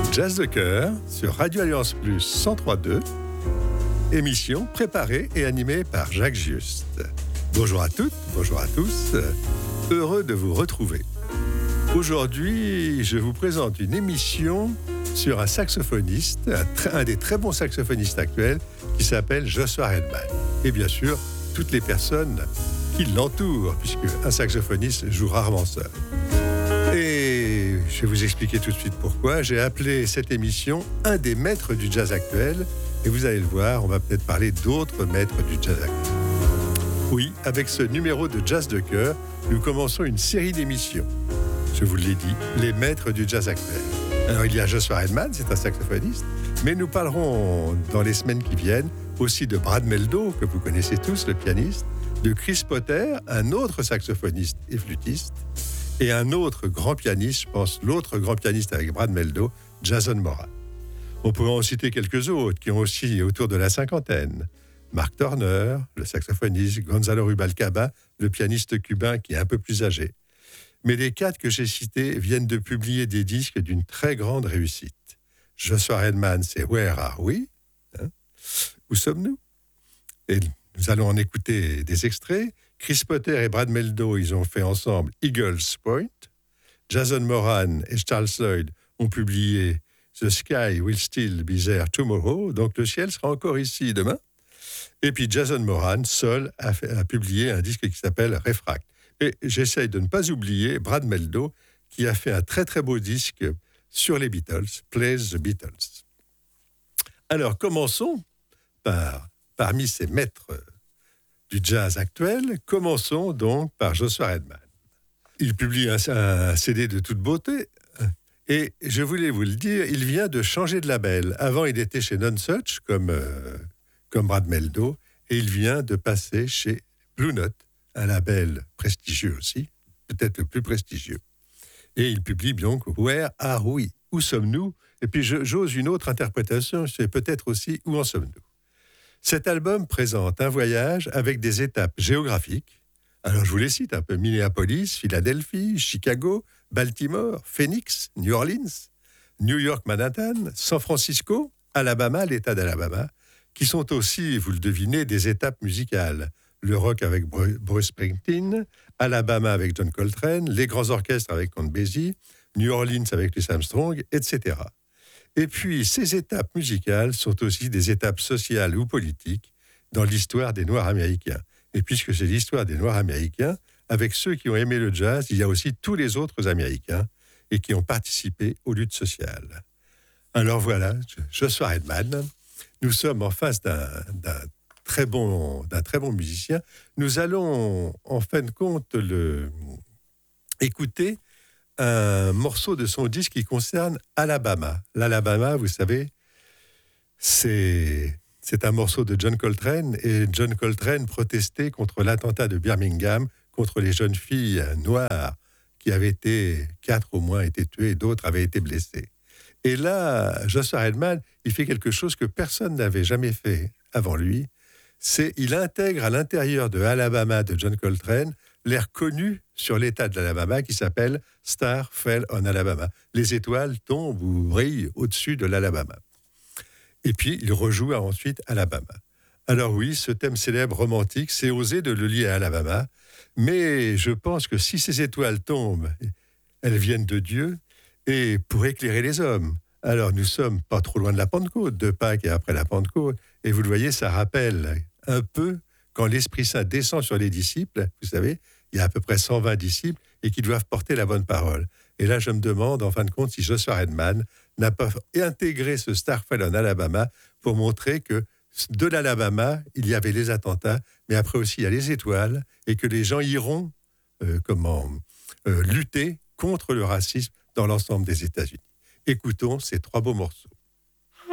Jazz de cœur sur Radio Alliance Plus 103.2, émission préparée et animée par Jacques Juste. Bonjour à toutes, bonjour à tous, heureux de vous retrouver. Aujourd'hui, je vous présente une émission sur un saxophoniste, un des très bons saxophonistes actuels, qui s'appelle Joshua Redman. Et bien sûr, toutes les personnes qui l'entourent, puisque un saxophoniste joue rarement seul. Et je vais vous expliquer tout de suite pourquoi. J'ai appelé cette émission un des maîtres du jazz actuel. Et vous allez le voir, on va peut-être parler d'autres maîtres du jazz actuel. Oui, avec ce numéro de Jazz de cœur, nous commençons une série d'émissions. Je vous l'ai dit, les maîtres du jazz actuel. Alors il y a Joshua Redman, c'est un saxophoniste, mais nous parlerons dans les semaines qui viennent aussi de Brad Mehldau, que vous connaissez tous, le pianiste, de Chris Potter, un autre saxophoniste et flûtiste, et un autre grand pianiste, je pense l'autre grand pianiste avec Brad Mehldau, Jason Moran. On pourrait en citer quelques autres qui ont aussi autour de la cinquantaine. Mark Turner, le saxophoniste, Gonzalo Rubalcaba, le pianiste cubain qui est un peu plus âgé. Mais les quatre que j'ai cités viennent de publier des disques d'une très grande réussite. Joshua Redman, c'est Where Are We? Où sommes-nous? Et nous allons en écouter des extraits. Chris Potter et Brad Mehldau, ils ont fait ensemble Eagles Point. Jason Moran et Charles Lloyd ont publié The Sky Will Still Be There Tomorrow, donc le ciel sera encore ici demain. Et puis Jason Moran, seul, a publié un disque qui s'appelle Refract. Et j'essaye de ne pas oublier Brad Mehldau, qui a fait un très très beau disque sur les Beatles, Plays the Beatles. Alors commençons parmi ces maîtres du jazz actuel, commençons donc par Joshua Redman. Il publie un CD de toute beauté, et je voulais vous le dire, il vient de changer de label. Avant, il était chez Nonesuch, comme Brad Mehldau, et il vient de passer chez Blue Note, un label prestigieux aussi, peut-être le plus prestigieux. Et il publie donc Where Are We? Où sommes-nous? Et puis j'ose une autre interprétation, c'est peut-être aussi Où en sommes-nous? Cet album présente un voyage avec des étapes géographiques. Alors je vous les cite un peu: Minneapolis, Philadelphie, Chicago, Baltimore, Phoenix, New Orleans, New York, Manhattan, San Francisco, Alabama, l'État d'Alabama, qui sont aussi, vous le devinez, des étapes musicales. Le rock avec Bruce Springsteen, Alabama avec John Coltrane, les grands orchestres avec Count Basie, New Orleans avec Louis Armstrong, etc. Et puis, ces étapes musicales sont aussi des étapes sociales ou politiques dans l'histoire des Noirs américains. Et puisque c'est l'histoire des Noirs américains, avec ceux qui ont aimé le jazz, il y a aussi tous les autres Américains et qui ont participé aux luttes sociales. Alors voilà, Joshua Redman, nous sommes en face d'un très bon musicien. Nous allons, en fin de compte, écouter un morceau de son disque qui concerne Alabama. L'Alabama, vous savez, c'est un morceau de John Coltrane, et John Coltrane protestait contre l'attentat de Birmingham, contre les jeunes filles noires qui avaient été, 4 au moins, été tuées, et d'autres avaient été blessées. Et là, Joshua Redman, il fait quelque chose que personne n'avait jamais fait avant lui. Il intègre à l'intérieur de Alabama de John Coltrane l'air connu sur l'État de l'Alabama qui s'appelle Star Fell on Alabama. Les étoiles tombent ou brillent au-dessus de l'Alabama. Et puis, il rejoue ensuite Alabama. Alors oui, ce thème célèbre romantique, c'est osé de le lier à Alabama, mais je pense que si ces étoiles tombent, elles viennent de Dieu et pour éclairer les hommes. Alors nous sommes pas trop loin de la Pentecôte, de Pâques et après la Pentecôte, et vous le voyez, ça rappelle un peu quand l'Esprit Saint descend sur les disciples, vous savez, il y a à peu près 120 disciples et qui doivent porter la bonne parole. Et là, je me demande, en fin de compte, si Joshua Redman n'a pas intégré ce Starfell en Alabama pour montrer que de l'Alabama, il y avait les attentats, mais après aussi, il y a les étoiles, et que les gens iront lutter contre le racisme dans l'ensemble des États-Unis. Écoutons ces 3 beaux morceaux.